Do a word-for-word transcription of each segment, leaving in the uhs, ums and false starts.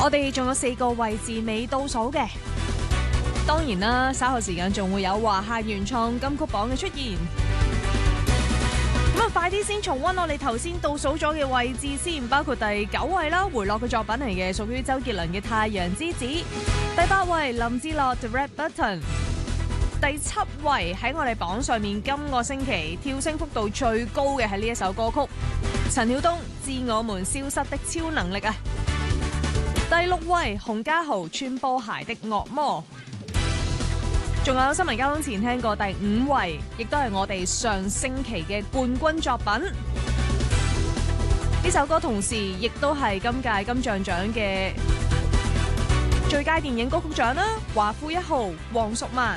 我哋仲有四個位置未倒數嘅，當然啦，稍後時間仲會有華夏原創金曲榜嘅出現。咁啊，快啲先重溫我哋頭先倒數咗嘅位置先，包括第九位啦，回落嘅作品嚟嘅，屬於周杰倫嘅《太陽之子》。第八位林志樂《The Red Button》。第七位喺我哋榜上面，今個星期跳升幅度最高嘅係呢一首歌曲，陳曉東《致我們消失的超能力》啊。第六位洪嘉豪《穿波鞋的惡魔》。仲有新聞交通前聽過第五位，亦都係我哋上星期嘅冠軍作品。呢首歌同時亦都係今屆金像獎嘅最佳電影歌曲獎啦，《華夫一號》黃淑蔓。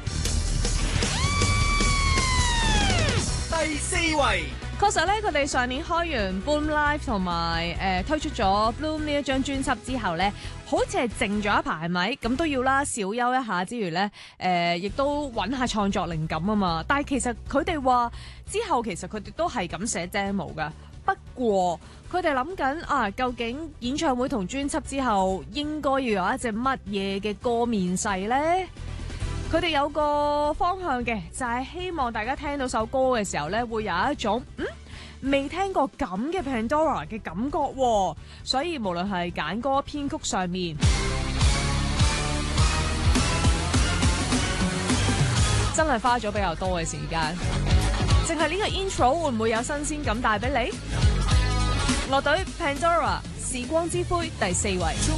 第四位， 確實咧，佢哋上年開完 Boom Live 同埋誒推出咗 Bloom 呢一張專輯之後咧，好似係靜咗一排，係咪？咁都要啦，小休一下之餘咧，誒、呃、亦都揾下創作靈感啊嘛。但係其實佢哋話之後其實佢哋都係咁寫 demo 噶，不過佢哋諗緊啊，究竟演唱會同專輯之後應該要有一隻乜嘢嘅歌面世咧？佢哋有個方向嘅，就係、是、希望大家聽到首歌嘅時候咧，會有一種嗯未聽過咁嘅 Pandora 嘅感覺、哦，所以無論係揀歌編曲上面，真係花咗比較多嘅時間。淨係呢個 intro 會唔會有新鮮感帶俾你？樂隊 Pandora《時光之灰》第四位。